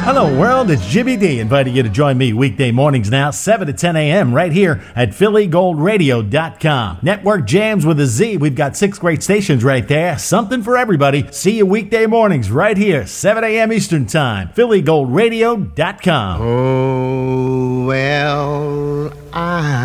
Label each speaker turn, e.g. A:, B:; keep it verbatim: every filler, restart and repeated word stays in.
A: Hello world, it's Jimmy D inviting you to join me weekday mornings now, seven to ten a.m. right here at Philly Gold Radio dot com. Network jams with a Z. We've got six great stations right there. Something for everybody. See you weekday mornings right here, seven a.m. Eastern Time. Philly Gold Radio dot com.
B: Oh, well, I